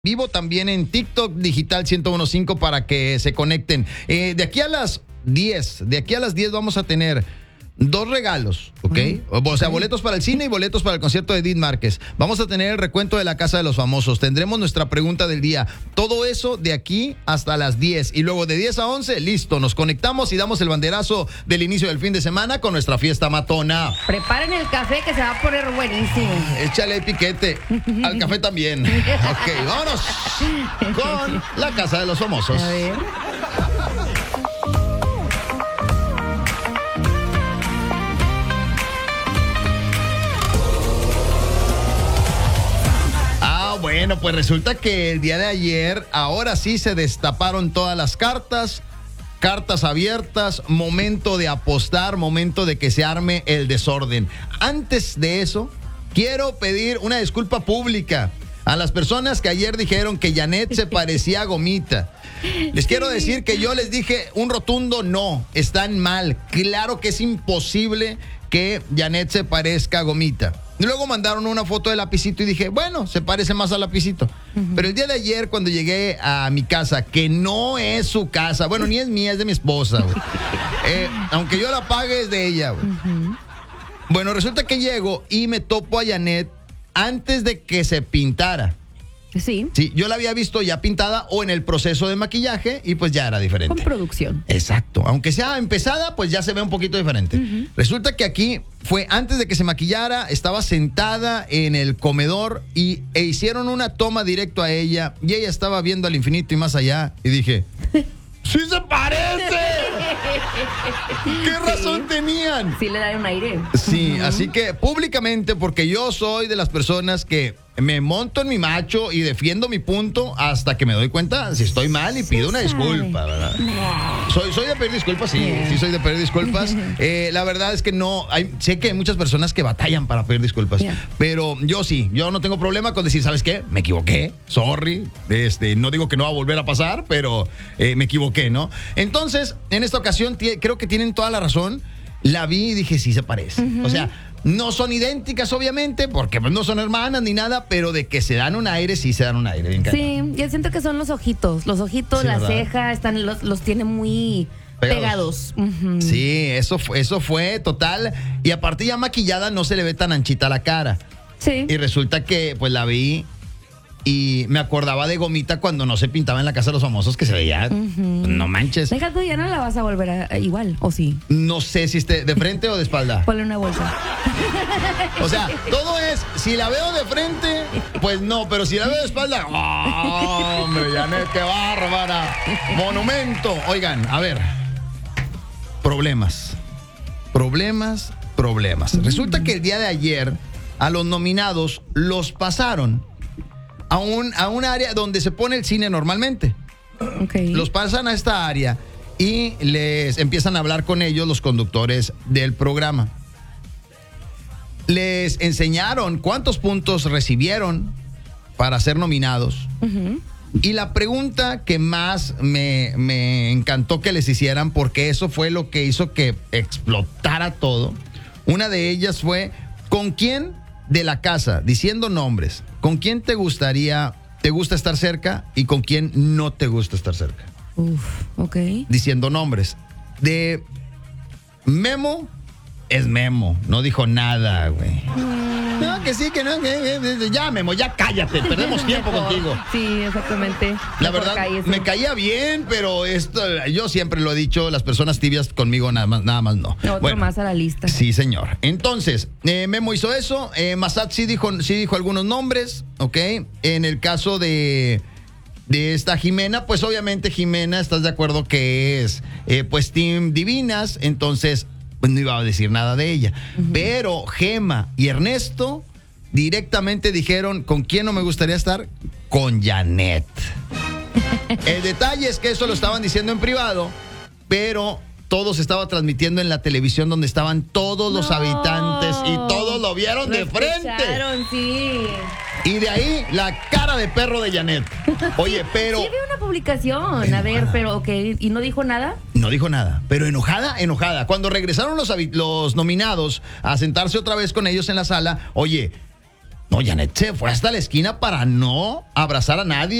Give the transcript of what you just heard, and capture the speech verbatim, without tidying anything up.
Vivo también en TikTok Digital ciento uno punto cinco para que se conecten. Eh, de aquí a las diez, de aquí a las diez vamos a tener dos regalos, ¿ok? Uh-huh. O sea, boletos para el cine y boletos para el concierto de Edith Márquez. Vamos a tener el recuento de la Casa de los Famosos. Tendremos nuestra pregunta del día. Todo eso de aquí hasta las diez. Y luego de diez a once, listo, nos conectamos y damos el banderazo del inicio del fin de semana con nuestra fiesta matona. Preparen el café que se va a poner buenísimo. Échale piquete. Al café también. Ok, vámonos con la Casa de los Famosos. A ver. Bueno, pues resulta que el día de ayer, ahora sí se destaparon todas las cartas, cartas abiertas, momento de apostar, momento de que se arme el desorden. Antes de eso, quiero pedir una disculpa pública a las personas que ayer dijeron que Janet se parecía a Gomita. Les quiero decir que yo les dije un rotundo no, están mal. Claro que es imposible que Janet se parezca a Gomita. Y luego mandaron una foto de Lapicito y dije, bueno, se parece más a Lapicito. Uh-huh. Pero el día de ayer, cuando llegué a mi casa, que no es su casa, bueno, ni es mía, es de mi esposa, güey. eh, aunque yo la pague, es de ella, güey. Uh-huh. Bueno, resulta que llego y me topo a Janet antes de que se pintara. Sí. Sí, yo la había visto ya pintada o en el proceso de maquillaje y pues ya era diferente. Con producción. Exacto. Aunque sea empezada, pues ya se ve un poquito diferente. Uh-huh. Resulta que aquí fue antes de que se maquillara, estaba sentada en el comedor y, e hicieron una toma directo a ella y ella estaba viendo al infinito y más allá y dije, ¡sí se parece! ¿Qué razón sí. tenían? Sí le da un aire. Sí, uh-huh. Así que públicamente, porque yo soy de las personas que me monto en mi macho y defiendo mi punto hasta que me doy cuenta si estoy mal y pido una disculpa, ¿verdad? No. Soy, soy de pedir disculpas, sí, yeah. sí soy de pedir disculpas. Eh, la verdad es que no, hay, sé que hay muchas personas que batallan para pedir disculpas, yeah. pero yo sí, yo no tengo problema con decir, ¿sabes qué? Me equivoqué, sorry, este, no digo que no va a volver a pasar, pero eh, me equivoqué, ¿no? Entonces, en esta ocasión, t- creo que tienen toda la razón. La vi y dije, sí se parece. Uh-huh. O sea, no son idénticas, obviamente, porque pues, no son hermanas ni nada, pero de que se dan un aire, sí se dan un aire. Bien sí, yo siento que son los ojitos. Los ojitos, sí, la ¿verdad? Ceja, están, los, los tiene muy pegados. pegados. Uh-huh. Sí, eso fue, eso fue total. Y aparte ya maquillada no se le ve tan anchita la cara. Sí. Y resulta que pues la vi y me acordaba de Gomita cuando no se pintaba en la Casa de los Famosos, que se veía, uh-huh. no manches. Deja tú, ya no la vas a volver a, a igual, ¿o sí? No sé si esté de frente o de espalda. Ponle una bolsa. O sea, todo es, si la veo de frente, pues no, pero si la veo de espalda, ¡oh, hombre, Janet, qué bárbara! Monumento. Oigan, a ver, problemas, problemas, problemas. Uh-huh. Resulta que el día de ayer a los nominados los pasaron A un, a un área donde se pone el cine normalmente. Okay. Los pasan a esta área y les empiezan a hablar con ellos los conductores del programa. Les enseñaron cuántos puntos recibieron para ser nominados. Uh-huh. Y la pregunta que más me, me encantó que les hicieran, porque eso fue lo que hizo que explotara todo, una de ellas fue, ¿con quién de la casa, diciendo nombres, con quién te gustaría, te gusta estar cerca y con quién no te gusta estar cerca? Uf, ok. Diciendo nombres. De Memo, es Memo, no dijo nada, güey. Mm. No, que sí, que no, que, que, ya Memo, ya cállate, perdemos tiempo contigo. Sí, exactamente. La verdad, me caía bien, pero esto, yo siempre lo he dicho, las personas tibias conmigo nada más, nada más no. Otro bueno, más a la lista. Sí, señor. Entonces, eh, Memo hizo eso, eh, Massad sí dijo, sí dijo algunos nombres, ¿ok? En el caso de... de esta Jimena, pues obviamente Jimena, ¿estás de acuerdo que es eh, pues Team Divinas? Entonces, pues no iba a decir nada de ella. Uh-huh. Pero Gema y Ernesto directamente dijeron, ¿con quién no me gustaría estar? Con Janet. El detalle es que eso lo estaban diciendo en privado, pero todo se estaba transmitiendo en la televisión donde estaban todos los no. habitantes y todos lo vieron lo de frente. Sí. Y de ahí la cara de perro de Janet. Oye, pero... Sí, vi una publicación, enojada. A ver, pero ok, ¿y no dijo nada? No dijo nada, pero enojada, enojada. Cuando regresaron los, los nominados a sentarse otra vez con ellos en la sala, oye, No, Janet se fue hasta la esquina para no abrazar a nadie.